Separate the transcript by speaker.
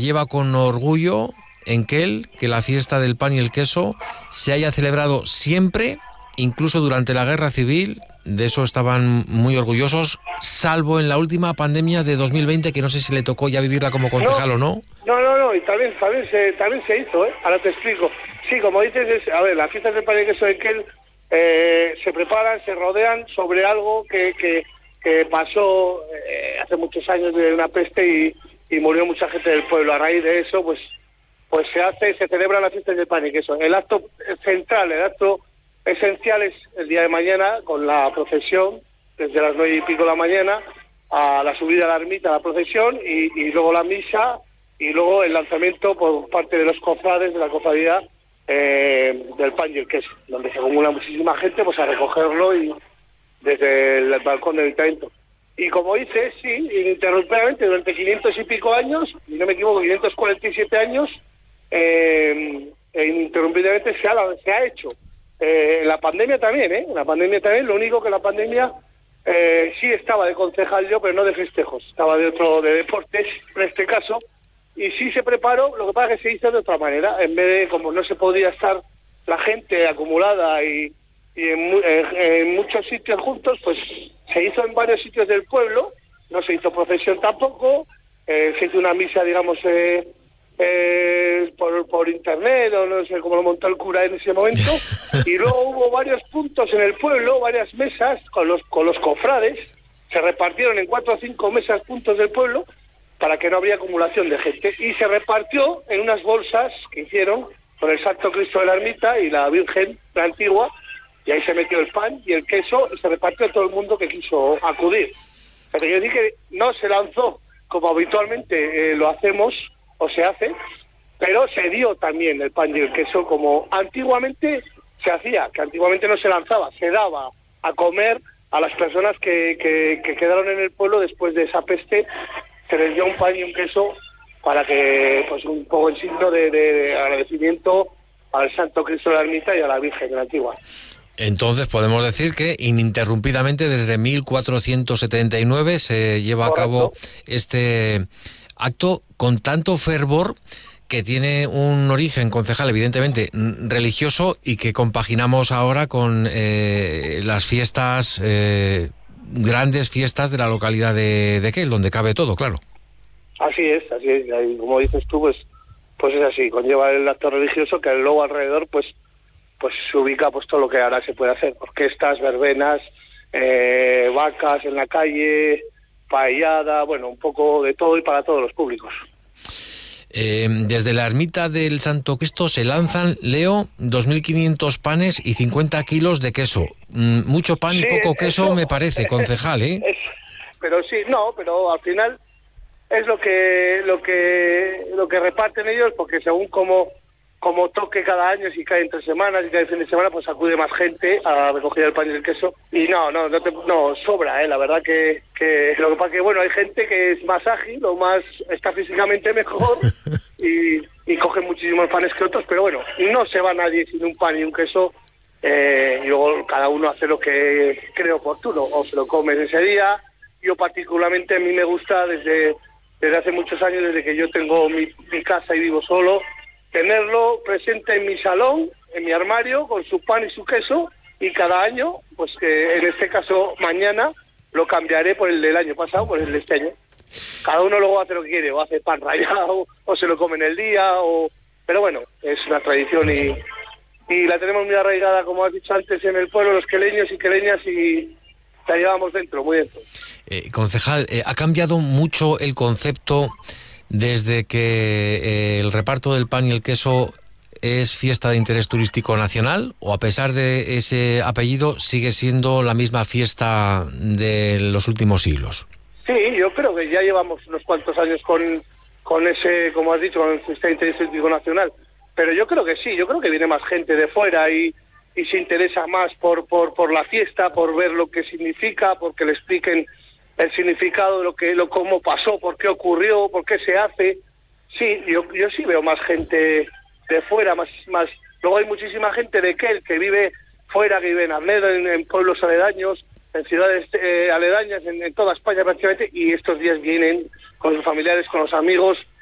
Speaker 1: lleva con orgullo Enkel que la fiesta del pan y el queso se haya celebrado siempre, incluso durante la Guerra Civil. De eso estaban muy orgullosos, salvo en la última pandemia de 2020, que no sé si le tocó ya vivirla como concejal o no.
Speaker 2: No, y también se hizo, ¿eh? Ahora te explico. Sí, como dices, las fiestas del pan y queso de Enkel se preparan, se rodean sobre algo que pasó hace muchos años de una peste y murió mucha gente del pueblo. A raíz de eso, pues se celebran las fiestas del pan y queso. El acto central, el acto esencial es el día de mañana, con la procesión, desde las 9:00 de la mañana, a la subida a la ermita, a la procesión, y luego la misa, y luego el lanzamiento por parte de los cofrades de la cofradía del pan y el queso, donde se acumula muchísima gente pues a recogerlo y desde el balcón del ayuntamiento. Y como dices, sí, ininterrumpidamente durante 500 y pico años, si no me equivoco, 547 años, ininterrumpidamente se ha hecho. En la pandemia también, lo único que la pandemia sí estaba de concejal yo, pero no de festejos, estaba de deportes en este caso, y sí se preparó, lo que pasa es que se hizo de otra manera, en vez de, como no se podía estar la gente acumulada y en muchos sitios juntos, pues se hizo en varios sitios del pueblo, no se hizo procesión tampoco, se hizo una misa, digamos, por internet, o no sé cómo lo montó el cura en ese momento, y luego hubo varios puntos en el pueblo, varias mesas con los cofrades, se repartieron en 4 o 5 mesas, puntos del pueblo, para que no habría acumulación de gente, y se repartió en unas bolsas que hicieron con el Santo Cristo de la Ermita y la Virgen, la antigua, y ahí se metió el pan y el queso, y se repartió a todo el mundo que quiso acudir. Pero yo dije que no se lanzó como habitualmente lo hacemos, o se hace, pero se dio también el pan y el queso como antiguamente se hacía, que antiguamente no se lanzaba, se daba a comer a las personas que quedaron en el pueblo después de esa peste, se les dio un pan y un queso para que, pues un poco en signo de agradecimiento al Santo Cristo de la Ermita y a la Virgen de la Antigua.
Speaker 1: Entonces podemos decir que ininterrumpidamente desde 1479 se lleva a cabo este acto con tanto fervor, que tiene un origen, concejal, evidentemente religioso, y que compaginamos ahora con las fiestas, grandes fiestas de la localidad de Enkel, donde cabe todo, claro.
Speaker 2: Así es, y como dices tú, pues es así, conlleva el acto religioso, que luego alrededor pues se ubica pues todo lo que ahora se puede hacer, orquestas, verbenas, vacas en la calle, paellada, bueno, un poco de todo y para todos los públicos.
Speaker 1: Desde la ermita del Santo Cristo se lanzan, Leo, 2.500 panes y 50 kilos de queso. Mucho pan y poco queso, eso me parece, concejal, ¿eh?
Speaker 2: Pero al final es lo que reparten ellos, porque según como toque cada año, si cae entre semanas y cae fin de semana, pues acude más gente a recoger el pan y el queso. Y no sobra, la verdad que lo que pasa que, bueno, hay gente que es más ágil o más está físicamente mejor y coge muchísimos panes que otros, pero bueno, no se va nadie sin un pan y un queso, y luego cada uno hace lo que cree oportuno, o se lo come ese día. Yo particularmente, a mí me gusta desde hace muchos años, desde que yo tengo mi casa y vivo solo, tenerlo presente en mi salón, en mi armario, con su pan y su queso, y cada año, pues que en este caso mañana, lo cambiaré por el del año pasado, por el de este año. Cada uno luego hace lo que quiere, o hace pan rallado, o se lo come en el día, pero bueno, es una tradición y la tenemos muy arraigada, como has dicho antes, en el pueblo, los queleños y queleñas, y la llevamos dentro, muy dentro.
Speaker 1: Concejal, ¿ha cambiado mucho el concepto desde que el reparto del pan y el queso es fiesta de interés turístico nacional, o a pesar de ese apellido sigue siendo la misma fiesta de los últimos siglos?
Speaker 2: Sí, yo creo que ya llevamos unos cuantos años con ese, como has dicho, con el fiesta de interés turístico nacional, pero yo creo que sí, yo creo que viene más gente de fuera y se interesa más por la fiesta, por ver lo que significa, porque le expliquen el significado de cómo pasó, por qué ocurrió, por qué se hace. Sí, yo sí veo más gente de fuera, más. Luego hay muchísima gente de Enkel que vive fuera, que vive en Arnedo, en pueblos aledaños, en ciudades aledañas, en toda España prácticamente, y estos días vienen con sus familiares, con los amigos,